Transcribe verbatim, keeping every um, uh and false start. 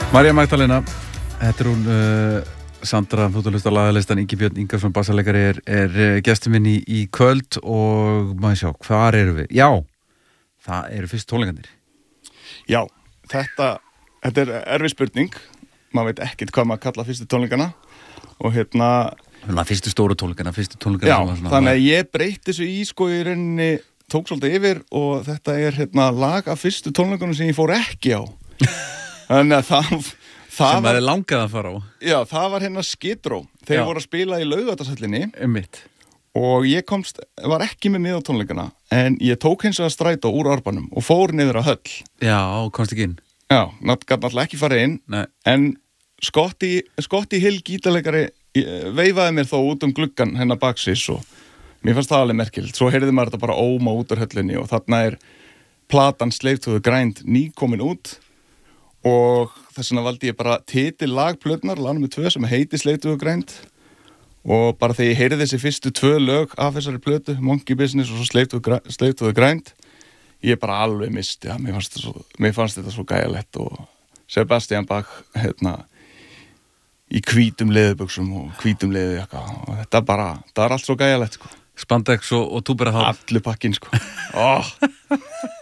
María Magdalena, þetta er hún uh, Sandra, þú ert að hlusta á lagalistan. Ingi Björn Ingarsson, bassaleikari, er, er gestur minn í, í kvöld og maður sjá, hvar erum við? Já, það eru fyrst tónleikarnir. Já, þetta, þetta er erfið spurning. Maður veit ekkert hvað maður kalla fyrstu tónleikana og hérna... Svona fyrstu stóru tónleikana, fyrstu tónleikana. Já, svona, þannig að ég breytti þessu í sko í rauninni, tók svolítið yfir og þetta er hérna lag af fyrstu tónleikunum sem ég fór ekki á. Þannig að það... það sem maður langaði að fara á. Já, það var hérna Skid Row. Þeir Já. voru að spila í Laugardalshöllinni. Einmitt. Og ég komst, var ekki með miða á tónleikana, en ég tók hins vegar strætó úr Árbanum og fór niður á höll. Já, komst ekki inn. Já, gat náttúrulega ekki farið inn, Nei. en Scotty, Scotty Hill gítarleikari veifaði mér þó út um gluggan hennar baksis og mér fannst það alveg merkilegt. Svo heyrði maður þetta bara óma út úr höllinni og þarna er platan Slave to the Grind nýkomin út og þess vegna valdi ég bara titil lagplötnar, lag númer tvö sem heiti Slave to the Grind og bara þegar ég heyrði þessi fyrstu tvö lög af þessari plötu, Monkey Business og svo Slave to, Slave to the Grind, ég bara alveg misti það, mér fannst þetta svo, mér fannst þetta svo gæjalegt og Sebastian Bach hérna í hvítum leðurbuxum og hvítum leðurjakka og þetta bara, það er allt svo gæjalegt sko. Spandex og, og túberaþál. Allur pakkinn sko. Oh.